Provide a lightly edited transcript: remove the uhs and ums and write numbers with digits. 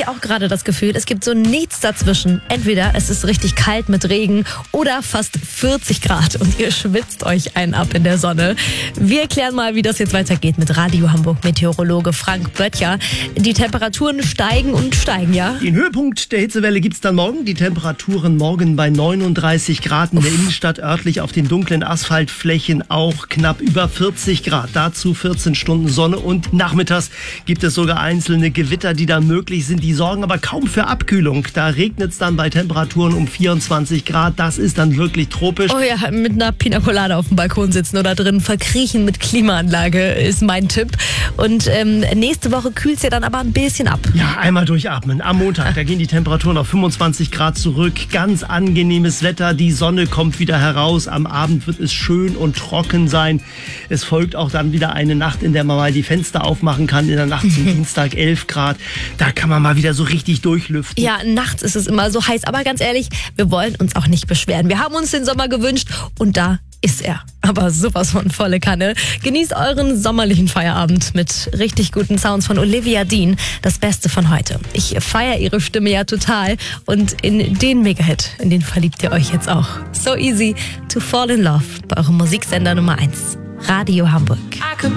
auch gerade das Gefühl, es gibt so nichts dazwischen. Entweder es ist richtig kalt mit Regen oder fast 40 Grad und ihr schwitzt euch einen ab in der Sonne. Wir erklären mal, wie das jetzt weitergeht mit Radio Hamburg Meteorologe Frank Böttcher. Die Temperaturen steigen und steigen, ja? Den Höhepunkt der Hitzewelle gibt's dann morgen. Die Temperaturen morgen bei 39 Grad in der Innenstadt, örtlich auf den dunklen Asphaltflächen auch knapp über 40 Grad. Dazu 14 Stunden Sonne und nachmittags gibt es sogar einzelne Gewitter, die da möglich sind. Die sorgen aber kaum für Abkühlung. Da regnet es dann bei Temperaturen um 24 Grad. Das ist dann wirklich tropisch. Oh ja, mit einer Pina Colada auf dem Balkon sitzen oder drin verkriechen mit Klimaanlage ist mein Tipp. Und nächste Woche kühlt es ja dann aber ein bisschen ab. Ja, einmal durchatmen. Am Montag, da gehen die Temperaturen auf 25 Grad zurück. Ganz angenehmes Wetter. Die Sonne kommt wieder heraus. Am Abend wird es schön und trocken sein. Es folgt auch dann wieder eine Nacht, in der man mal die Fenster aufmachen kann. In der Nacht zum Dienstag 11 Grad. Da kann man mal wieder so richtig durchlüften. Ja, nachts ist es immer so heiß. Aber ganz ehrlich, wir wollen uns auch nicht beschweren. Wir haben uns den Sommer gewünscht und da ist er. Aber sowas von volle Kanne. Genießt euren sommerlichen Feierabend mit richtig guten Sounds von Olivia Dean. Das Beste von heute. Ich feiere ihre Stimme ja total. Und in den Megahit, in den verliebt ihr euch jetzt auch. So easy to fall in love bei eurem Musiksender Nummer 1. Radio Hamburg.